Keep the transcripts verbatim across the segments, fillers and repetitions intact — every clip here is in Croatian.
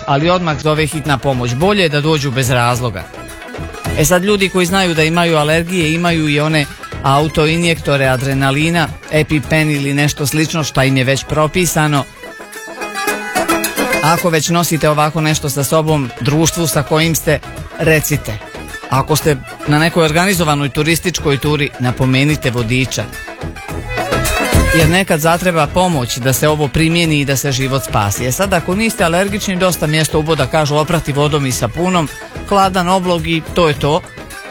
ali odmah zove hitna pomoć. Bolje je da dođu bez razloga. E sad, ljudi koji znaju da imaju alergije imaju i one autoinjektore adrenalina, EpiPen ili nešto slično što im je već propisano. Ako već nosite ovako nešto sa sobom, društvu sa kojim ste, recite. Ako ste na nekoj organizovanoj turističkoj turi, napomenite vodiča. Jer nekad zatreba pomoć da se ovo primjeni i da se život spasi. E sad, ako niste alergični, dosta mjesto uboda kažu oprati vodom i sapunom, hladan oblog i to je to.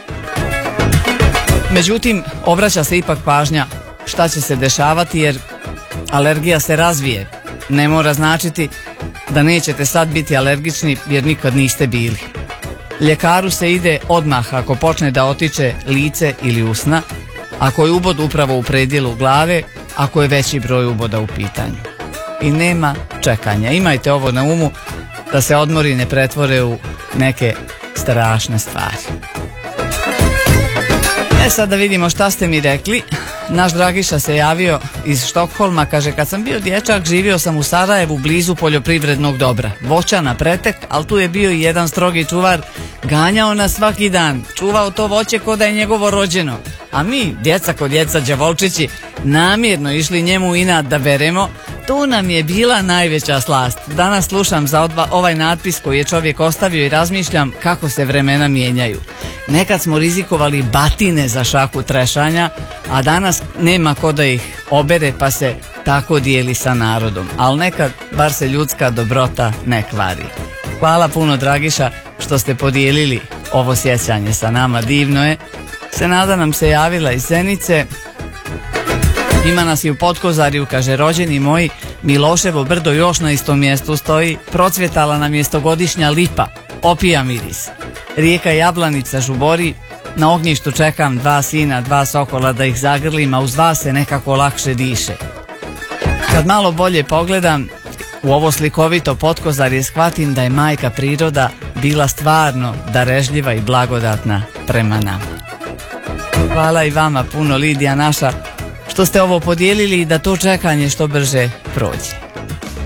Međutim, obraća se ipak pažnja šta će se dešavati, jer alergija se razvije. Ne mora značiti da nećete sad biti alergični jer nikad niste bili. Ljekaru se ide odmah ako počne da otiče lice ili usna, ako je ubod upravo u predjelu glave, ako je veći broj uboda u pitanju. I nema čekanja. Imajte ovo na umu da se odmori ne pretvore u neke strašne stvari. E sad da vidimo šta ste mi rekli. Naš Dragiša se javio iz Štokholma, kaže: kad sam bio dječak živio sam u Sarajevu blizu poljoprivrednog dobra. Voća na pretek, ali tu je bio i jedan strogi čuvar, ganjao nas svaki dan, čuvao to voće ko da je njegovo rođeno. A mi, djeca ko djeca đavolčići, namjerno išli njemu inat da beremo. To nam je bila najveća slast. Danas slušam za odva, ovaj natpis koji je čovjek ostavio i razmišljam kako se vremena mijenjaju. Nekad smo rizikovali batine za šaku trešanja, a danas nema ko da ih obere pa se tako dijeli sa narodom. Ali nekad bar se ljudska dobrota ne kvari. Hvala puno, Dragiša, što ste podijelili ovo sjećanje sa nama. Divno je. Senada nam se javila iz Zenice. Ima nas i u Potkozarju, kaže: rođeni moji, Miloševo brdo još na istom mjestu stoji, procvjetala nam je stogodišnja lipa, opija miris. Rijeka Jablanica žubori, na ognjištu čekam dva sina, dva sokola da ih zagrlim, a uz dva se nekako lakše diše. Kad malo bolje pogledam u ovo slikovito Potkozarje, shvatim da je majka priroda bila stvarno darežljiva i blagodatna prema nama. Hvala i vama puno, Lidija naša, što ste ovo podijelili i da to čekanje što brže prođe.